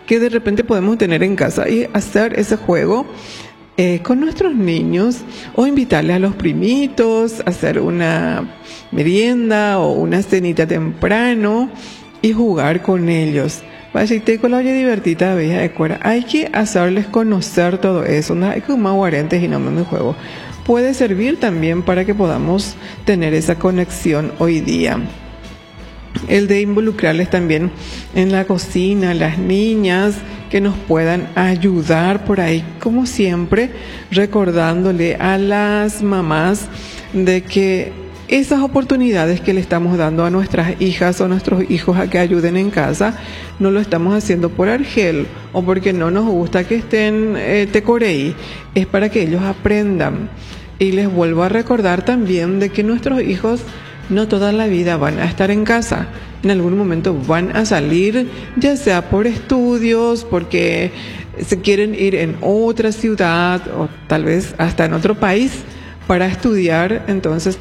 que de repente podemos tener en casa y hacer ese juego con nuestros niños, o invitarles a los primitos a hacer una merienda o una cenita temprano y jugar con ellos. Con la divertida vieja de cuera. Hay que hacerles conocer todo eso, no hay que más guarentes y no de juego. Puede servir también para que podamos tener esa conexión hoy día. El de involucrarles también en la cocina, las niñas que nos puedan ayudar por ahí, como siempre, recordándole a las mamás de que esas oportunidades que le estamos dando a nuestras hijas o nuestros hijos a que ayuden en casa, no lo estamos haciendo por argel o porque no nos gusta que estén tecoreí, es para que ellos aprendan. Y les vuelvo a recordar también de que nuestros hijos no toda la vida van a estar en casa. En algún momento van a salir, ya sea por estudios, porque se quieren ir en otra ciudad o tal vez hasta en otro país para estudiar. Entonces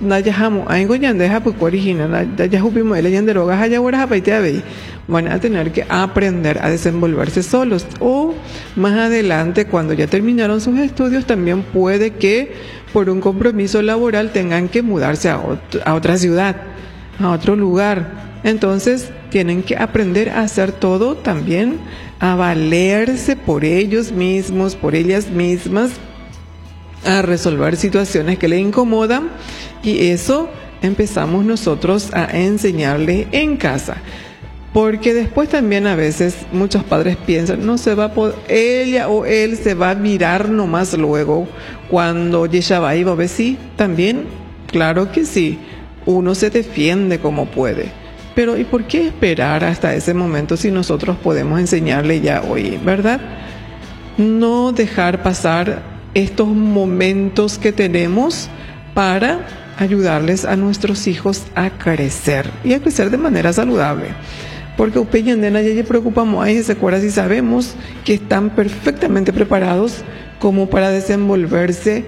van a tener que aprender a desenvolverse solos, o más adelante cuando ya terminaron sus estudios también puede que por un compromiso laboral tengan que mudarse a otra ciudad, a otro lugar. Entonces tienen que aprender a hacer todo también, a valerse por ellos mismos, por ellas mismas, a resolver situaciones que les incomodan, y eso empezamos nosotros a enseñarles en casa. Porque después también a veces muchos padres piensan, no se va a poder, ella o él se va a mirar nomás luego cuando ya va y va a ver. Sí, también, claro que sí, uno se defiende como puede. Pero ¿y por qué esperar hasta ese momento si nosotros podemos enseñarle ya hoy, verdad? No dejar pasar estos momentos que tenemos para ayudarles a nuestros hijos a crecer y a crecer de manera saludable. Porque upeñandena ya preocupamos ahí se acuerda si sabemos que están perfectamente preparados como para desenvolverse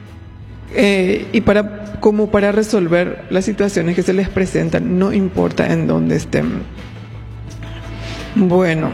y como para resolver las situaciones que se les presentan, no importa en dónde estén. Bueno,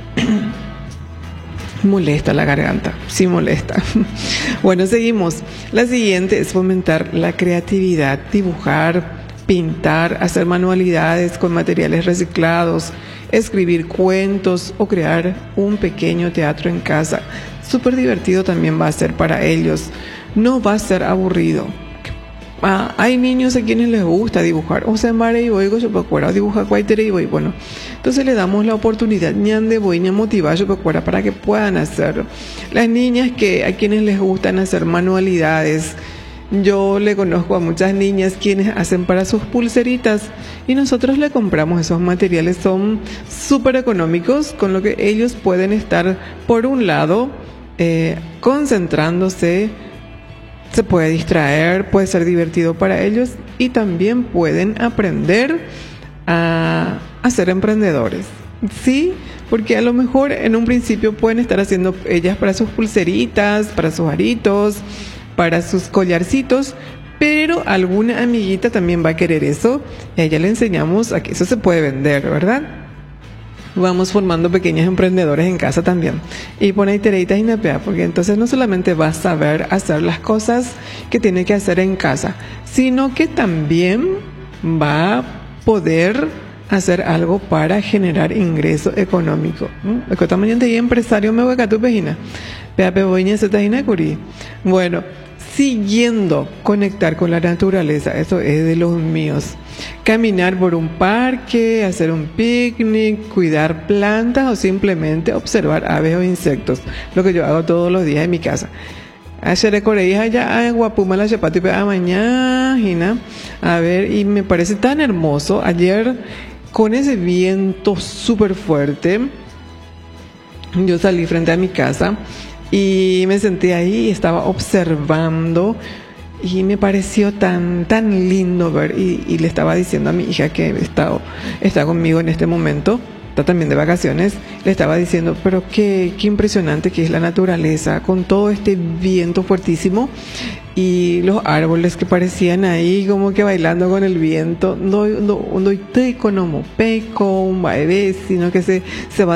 molesta la garganta, sí molesta. Bueno, seguimos. La siguiente es fomentar la creatividad, dibujar, pintar, hacer manualidades con materiales reciclados, escribir cuentos o crear un pequeño teatro en casa. Súper divertido también va a ser para ellos, no va a ser aburrido. Hay niños a quienes les gusta dibujar, o sea, mare y oigo yo para dibujar cuaitere y voy, bueno, entonces le damos la oportunidad ñande voy a motivar yo para que puedan hacerlo. Las niñas que a quienes les gustan hacer manualidades, yo le conozco a muchas niñas quienes hacen para sus pulseritas y nosotros le compramos esos materiales, son súper económicos, con lo que ellos pueden estar por un lado concentrándose, se puede distraer, puede ser divertido para ellos y también pueden aprender a ser emprendedores. Sí, porque a lo mejor en un principio pueden estar haciendo ellas para sus pulseritas, para sus aritos, para sus collarcitos, pero alguna amiguita también va a querer eso y a ella le enseñamos a que eso se puede vender, ¿verdad? Vamos formando pequeños emprendedores en casa también. Y pone ahí tereitas y napea, porque entonces no solamente va a saber hacer las cosas que tiene que hacer en casa, sino que también va a poder hacer algo para generar ingreso económico. Empresario me voy a tu página. Bueno, siguiendo, conectar con la naturaleza, eso es de los míos. Caminar por un parque, hacer un picnic, cuidar plantas o simplemente observar aves o insectos, lo que yo hago todos los días en mi casa. Ayer correía allá guapuma la chapati a mañana, a ver, y me parece tan hermoso. Ayer con ese viento súper fuerte, yo salí frente a mi casa y me senté ahí y estaba observando y me pareció tan lindo ver y le estaba diciendo a mi hija que está conmigo en este momento, está también de vacaciones, le estaba diciendo, pero qué impresionante que es la naturaleza con todo este viento fuertísimo y los árboles que parecían ahí como que bailando con el viento, no estoy con peco, un bebé, sino que se va